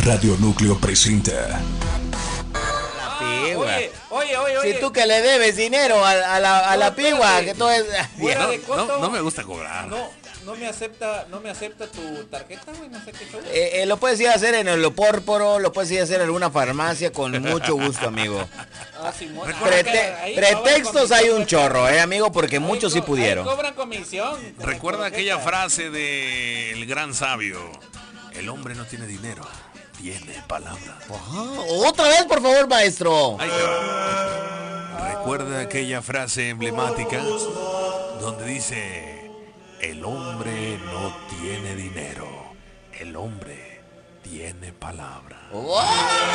Radio Núcleo presenta. Oye. Si tú que le debes dinero a la pigua, que todo es... No me gusta cobrar. No me acepta tu tarjeta, güey, no sé qué show. Lo puedes ir a hacer en el Opórporo, lo puedes ir a hacer en alguna farmacia con mucho gusto, amigo. Pretextos hay un chorro, amigo, porque muchos sí pudieron. Cobran comisión. Recuerda aquella frase del gran sabio: el hombre no tiene dinero, tiene palabra. Otra vez, por favor, maestro. Ahí te va. Recuerda aquella frase emblemática donde dice: el hombre no tiene dinero, el hombre tiene palabra. ¡Doctor!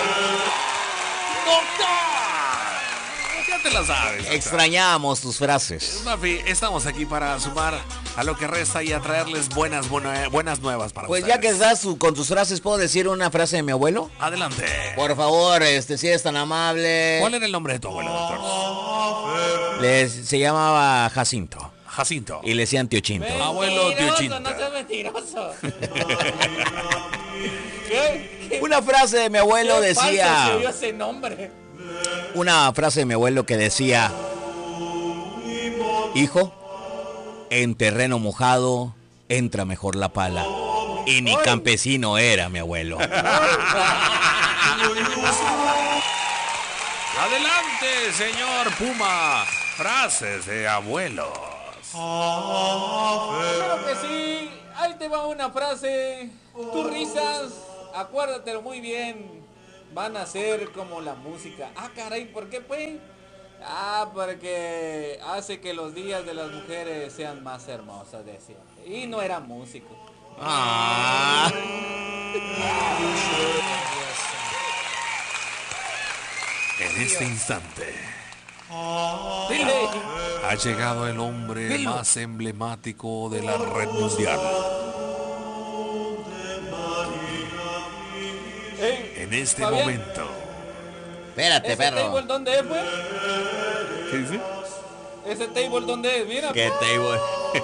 Ya te la sabes, doctor. Extrañamos tus frases. Mafi, estamos aquí para sumar a lo que resta y a traerles buenas nuevas para pues ustedes. Ya que estás con tus frases, ¿puedo decir una frase de mi abuelo? Adelante. Por favor, si eres tan amable. ¿Cuál era el nombre de tu abuelo, doctor? Se llamaba Jacinto. Jacinto. Y le decían tío Chinto. Abuelo tío Chinto. No seas mentiroso. Una frase de mi abuelo decía... Se oyó ese nombre. Una frase de mi abuelo que decía: hijo, en terreno mojado entra mejor la pala. Y ni campesino era mi abuelo. Adelante, señor Puma. Frases de abuelos. Claro que sí. Ahí te va una frase. Tus risas, acuérdatelo muy bien, van a ser como la música. Ah, caray, ¿por qué, pues? Porque hace que los días de las mujeres sean más hermosas, decía. Y no era músico. En este instante ha llegado el hombre más emblemático de la red mundial. En este momento. Espérate, perro. ¿Ese table dónde es, pues? ¿Qué dice? ¿Ese table dónde es? Mira. ¿Qué table?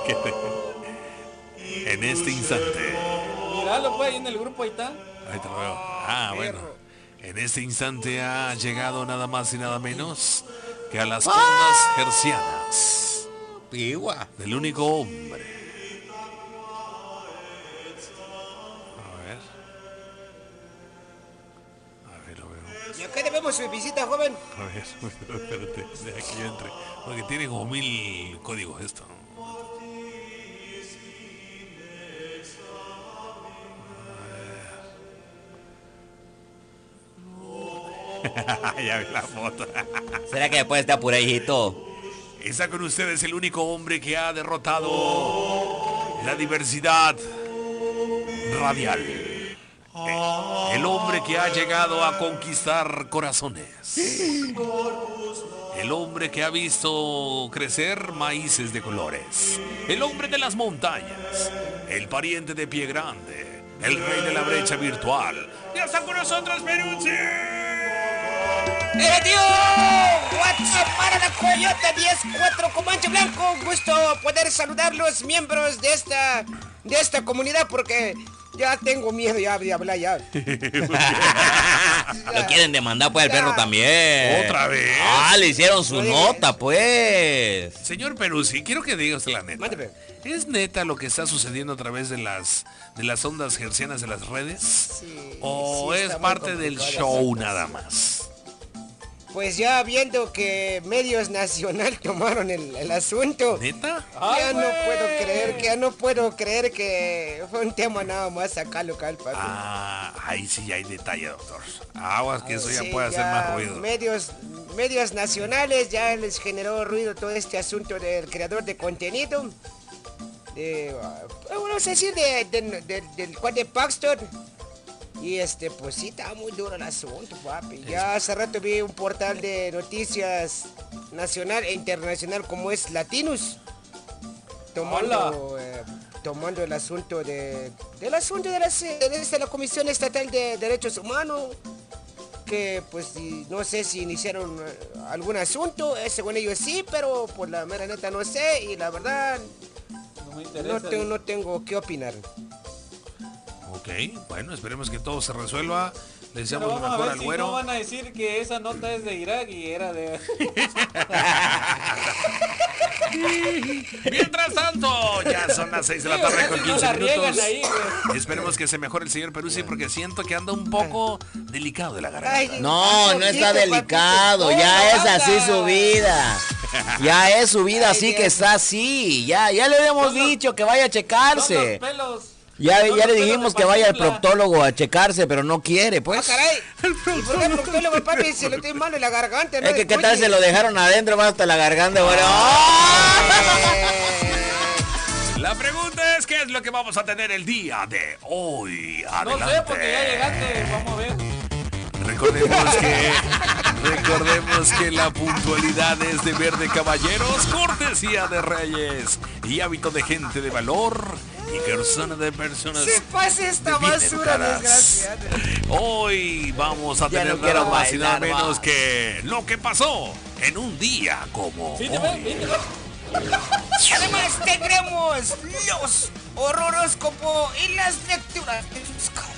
En este instante. Míralo, pues, ahí en el grupo, ahí está. Ahí te lo veo. Bueno. En este instante ha llegado nada más y nada menos que a las ondas hercianas. Pigua. Del único hombre. A ver, lo veo. ¿Y acá debemos su visita, joven? A ver, espérate, deja que yo entre. Porque tiene como 1000 códigos esto. Ya vi la foto. ¿Será que después te apuré, hijito? Está con ustedes el único hombre que ha derrotado la diversidad radial. El hombre que ha llegado a conquistar corazones. El hombre que ha visto crecer maíces de colores. El hombre de las montañas. El pariente de Pie Grande. El rey de la brecha virtual. ¡Ya está con nosotros, Peruzzi! ¡Tío! WhatsApp para la Coyota 10-4 Comanche Blanco. Gusto poder saludar los miembros de esta comunidad porque ya tengo miedo ya de hablar ya. Lo quieren demandar pues el perro también. ¿Otra vez? Le hicieron su nota pues. Señor Peruzzi, quiero que diga usted la neta. Mándeme. ¿Es neta lo que está sucediendo a través de las ondas hercianas de las redes? Sí, ¿O sí, es está muy parte del complicado show esa nada más? Pues ya viendo que medios nacional tomaron el asunto. ¿Neta? Ya no puedo creer que fue un tema nada más acá local, papi. Ahí sí hay detalle, doctor. Aguas que eso Sí, ya puede hacer más ruido. Medios nacionales ya les generó ruido todo este asunto del creador de contenido. Vamos a decir del cual de Paxton. Y pues sí, está muy duro el asunto, papi. Ya hace rato vi un portal de noticias nacional e internacional como es Latinus. Tomando el asunto de la Comisión Estatal de Derechos Humanos. Que pues no sé si iniciaron algún asunto, según ellos sí, pero por la mera neta no sé. Y la verdad No me interesa. no tengo que opinar. Ok, Ok, bueno, esperemos que todo se resuelva. Le deseamos Pero lo vamos a mejor ver al si güero. no van a decir que esa nota es de Irak y era de... Mientras tanto, ya son las 6 de la tarde con No 15 la riegan minutos. ahí, güey. Esperemos que se mejore el señor Peruzzi porque siento que anda un poco delicado de la garganta. Ay, No, no está papito, delicado, papito. ya es anda. así su vida. Ya es su vida Ay, así que Dios. está así. Ya le habíamos Son los- dicho que vaya a Son checarse. los pelos. Ya son los le pelos dijimos de que vaya al Pachufla. proctólogo a checarse, pero no quiere, Ah, pues. caray. ¿Y por qué el proctólogo, papi, se lo estoy mal en la garganta? Es que qué tal Oye. se lo dejaron adentro, va hasta la garganta, bueno. La pregunta es, ¿qué es lo que vamos a tener el día de hoy? No Adelante. sé, porque ya llegaste, vamos a ver. Recordemos que la puntualidad es deber de caballeros, cortesía de reyes y hábito de gente de valor y persona de personas. Se pase esta bien basura, educadas. desgraciada. Hoy vamos a Ya tener no quiero nada más y nada bailar menos más. que lo que pasó en un día como Viste, hoy. viste. Además tendremos los horóscopos y las lecturas de sus cartas.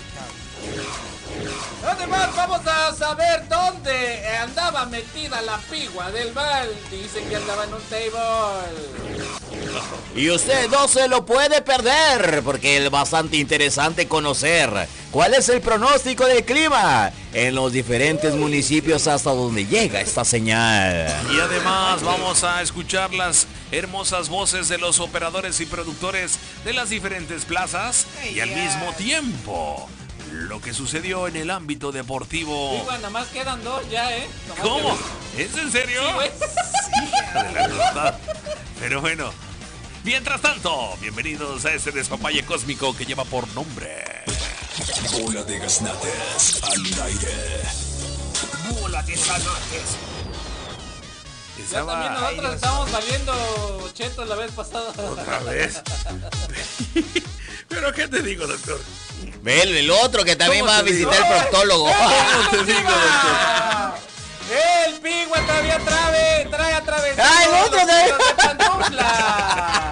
Además vamos a saber dónde andaba metida la pigua del mal. Dicen que andaba en un table. Y usted no se lo puede perder, porque es bastante interesante conocer cuál es el pronóstico del clima en los diferentes municipios hasta donde llega esta señal. Y además vamos a escuchar las hermosas voces de los operadores y productores de las diferentes plazas y al mismo tiempo lo que sucedió en el ámbito deportivo. Pigua, nada más quedan dos ya, Nomás ¿Cómo? que- ¿Es en serio? Sí, güey. De la tostada. Pero bueno, mientras tanto, bienvenidos a este despapalle cósmico que lleva por nombre Bola de gaznates al aire. Bola de zanates. Ya también nosotros estábamos valiendo chetos la vez pasada. otra vez. Pero ¿qué te digo, doctor? Ve el otro que también ¿Cómo va a te digo? visitar el proctólogo. ¿Cómo te digo, doctor? El pigua todavía trae atravesado. ¡Ah, el otro los de- pelos de pantufla!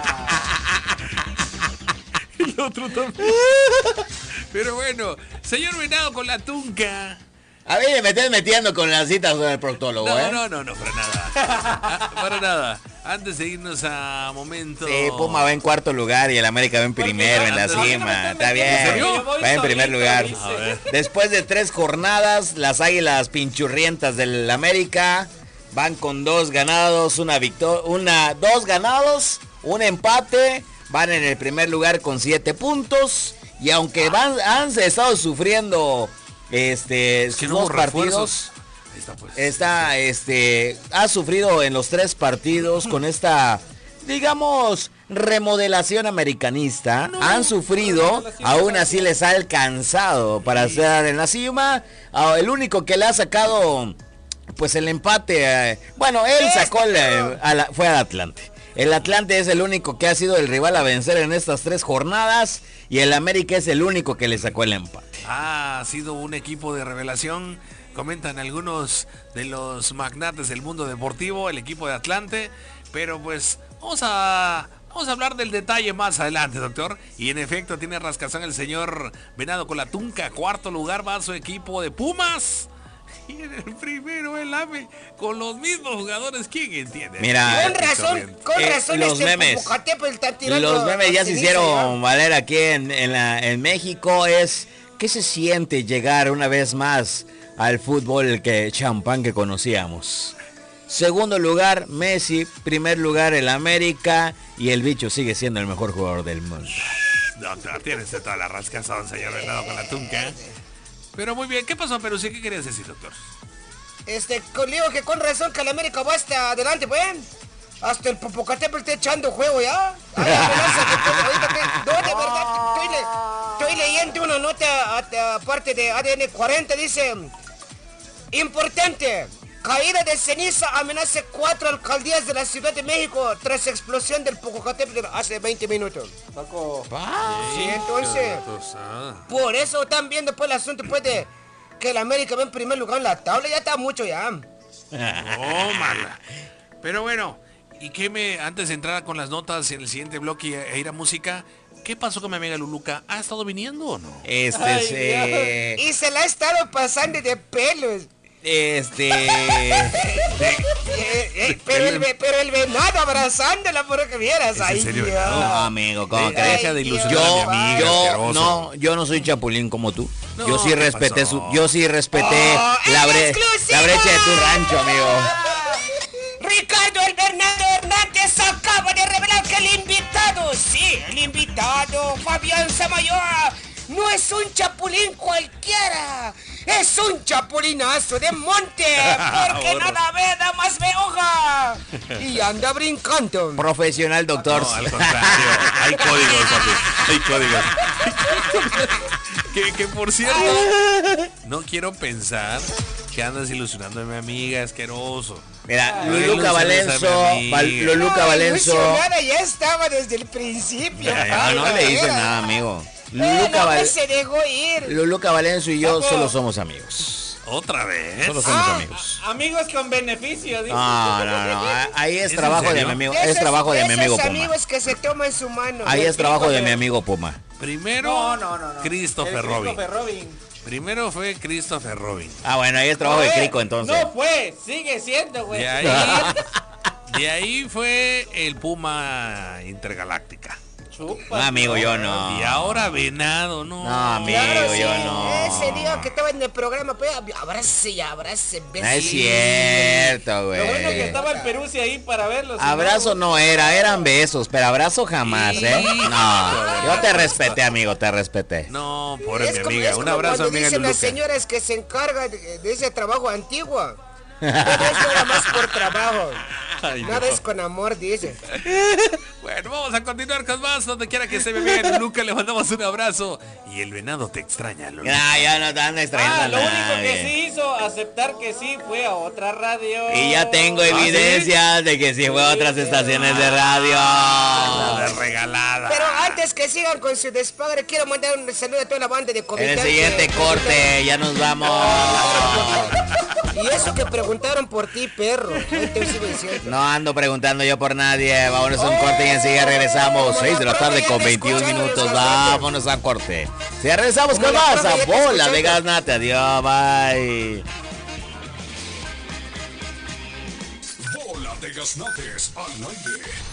El otro también. Pero bueno, señor Venado con la tunca. A ver, me estás metiendo con las citas del proctólogo, ¿eh? No, para nada. Ah, para nada. Antes de irnos a momento. Sí, Puma va en cuarto lugar y el América va en primero en la a mí no me cima. están Está metiendo, bien. ¿En serio? yo voy Va en primer solito, lugar. dice. A ver. Después de 3 jornadas, las Águilas Pinchurrientas del América van con 2 ganados, dos ganados, un empate, van en el primer lugar con 7 puntos y aunque han estado sufriendo Es que sus no hubo 2 partidos. refuerzos. Ahí está, pues. Ha sufrido en los 3 partidos con esta, digamos, remodelación americanista. Han sufrido, aún así les ha alcanzado para estar en la cima. El único que le ha sacado, pues el empate, bueno, él sacó, fue al Atlante. El Atlante es el único que ha sido el rival a vencer en estas 3 jornadas y el América es el único que le sacó el empate. Ha sido un equipo de revelación. Comentan algunos de los magnates del mundo deportivo, el equipo de Atlante. Pero pues vamos a hablar del detalle más adelante, doctor. Y en efecto tiene rascazón el señor Venado con la tunca. Cuarto lugar va su equipo de Pumas. Y en el primero el AME con los mismos jugadores. ¿Quién entiende? Mira, Con razón los este memes. Popocatépetl está tirando Los memes ya se ceniza, hicieron valer aquí en México. ¿Qué se siente llegar una vez más al fútbol champán que conocíamos? Segundo lugar, Messi. Primer lugar, el América. Y el bicho sigue siendo el mejor jugador del mundo. Doctor, tienes toda la rascazón, señor Venado con la tunca. Pero muy bien, ¿qué pasó, Peruzzi? ¿Qué querías decir, doctor? Digo que con razón que el América va hasta adelante, pues. Hasta el Popocatépetl está echando juego ya. Hay amenazas no, de verdad, estoy leyendo una nota aparte de ADN 40, dice: importante, caída de ceniza amenaza 4 alcaldías de la Ciudad de México tras explosión del Popocatépetl hace 20 minutos. Paco. Sí, entonces, por eso también después el asunto pues de que el América va en primer lugar en la tabla, ya está mucho ya. Oh, mala. Pero bueno, ¿y antes de entrar con las notas en el siguiente bloque e ir a música, ¿Qué pasó con mi amiga Luluca? ¿Ha estado viniendo o no? Y se la ha estado pasando de pelos. Pero el venado abrazándola por que vieras ¿Es en ahí. serio, Dios. venado? No, amigo, ¿cómo Ay, crees? deja de ilusionar a mi amiga, asqueroso. yo no soy chapulín como tú. No, yo sí ¿qué respeté pasó? yo sí respeté la ¡exclusiva! brecha de tu rancho, amigo. Ricardo el Bernardo Hernández acaba de revelar que el invitado, Fabián Samayoa, no es un chapulín cualquiera, es un chapulinazo de monte, porque Bueno. nada ve, da más ve hoja, y anda brincando. Profesional, doctor. No, al contrario. Hay códigos, papi. Hay códigos. que por cierto, no quiero pensar que andas ilusionando a mi amiga, asqueroso. Mira, No Luluca ilusiones a mi amiga. Luluca Valenzo. Ilusionada ya estaba desde el principio. No le hice nada, amigo. Se dejó ir. Luluca Valenzo y yo Papo. solo somos amigos. ¿Otra vez? Solo somos amigos. Amigos con beneficio, dice. No. Ahí es ¿Es trabajo en de serio? mi amigo. Es trabajo de mi amigo Esos Puma. amigos que se toman su mano. Ahí es trabajo de mi mi amigo Puma. Primero, No. Christopher El Robin. Christopher Robin. Primero fue Christopher Robin. Ah, bueno, ahí es trabajo de Fue, Crico entonces. No fue, sigue siendo, güey. De ahí fue el Puma Intergaláctica. Chupa, No, amigo, yo no. Y ahora Venado, no. No, amigo, Claro, yo sí, no. ese día que estaba en el programa, pues, abrace, No es cierto, Lo bueno que güey. estaba el Peruzzi ahí para verlo. si Abrazo no eran besos, pero abrazo jamás, ¿eh? No, yo te respeté, amigo, te respeté. No, pobre mi Es como, amiga. es Un como abrazo, cuando amiga dicen las Luluca. señoras que se encargan de ese trabajo antiguo. Todo eso era más por trabajo. Ay, no. Nada es con amor, dice. Bueno, vamos a continuar con más. Donde quiera que se me vea Luluca, le mandamos un abrazo. Y el venado te extraña, Luluca. Ya no te ando extrañando a Lo único que nadie. sí hizo aceptar que sí fue a otra radio. Y ya tengo evidencias de que sí fue a otras estaciones de radio. La regalada. Pero antes que sigan con su despadre, quiero mandar un saludo a toda la banda de En comentarios. el siguiente corte, ya nos vamos. Y eso que preguntaron por ti, perro. Ahí te sigo diciendo. No ando preguntando yo por nadie. Vámonos a un corte y enseguida regresamos. 6 de la tarde con 21 minutos. Vámonos a corte. Si regresamos con más a Bola de Gaznate. Adiós, bye. Bola de Gaznates al aire.